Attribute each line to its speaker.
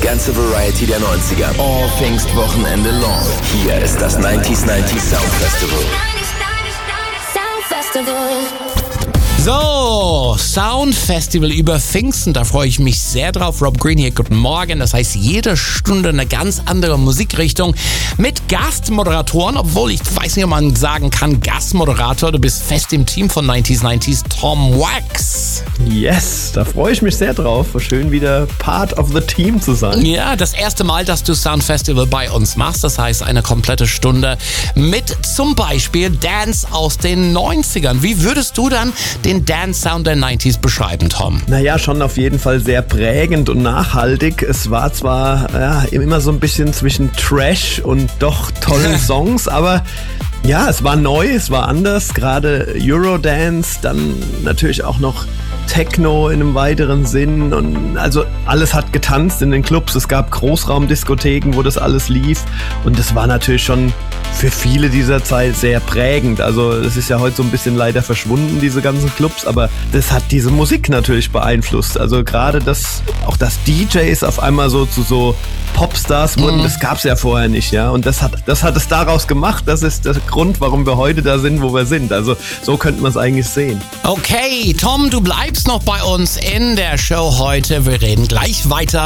Speaker 1: ganze Variety der 90er. All Pfingstwochenende long. Hier ist das 90s Sound Festival.
Speaker 2: So, Sound Festival über Pfingsten, da freue ich mich sehr drauf. Rob Green hier, guten Morgen. Das heißt, jede Stunde eine ganz andere Musikrichtung mit Gastmoderatoren, obwohl ich weiß nicht, ob man sagen kann, Gastmoderator. Du bist fest im Team von 90s, Tom Wax.
Speaker 3: Yes, da freue ich mich sehr drauf. Schön wieder Part of the Team zu sein.
Speaker 2: Ja, das erste Mal, dass du Sound Festival bei uns machst. Das heißt, eine komplette Stunde mit zum Beispiel Dance aus den 90ern. Wie würdest du dann den Dance-Sound der 90s beschreiben, Tom?
Speaker 3: Naja, schon auf jeden Fall sehr prägend und nachhaltig. Es war zwar immer so ein bisschen zwischen Trash und doch tollen Songs, aber ja, es war neu, es war anders. Gerade Eurodance, dann natürlich auch noch Techno in einem weiteren Sinn und also alles hat getanzt in den Clubs. Es gab Großraumdiskotheken, wo das alles lief und das war natürlich schon für viele dieser Zeit sehr prägend. Also das ist ja heute so ein bisschen leider verschwunden, diese ganzen Clubs, aber das hat diese Musik natürlich beeinflusst. Also gerade dass DJs auf einmal so zu so Popstars wurden, das gab's ja vorher nicht, ja. Und das hat es daraus gemacht. Das ist der Grund, warum wir heute da sind, wo wir sind. Also so könnte man es eigentlich sehen.
Speaker 2: Okay, Tom, du bleibst noch bei uns in der Show heute. Wir reden gleich weiter.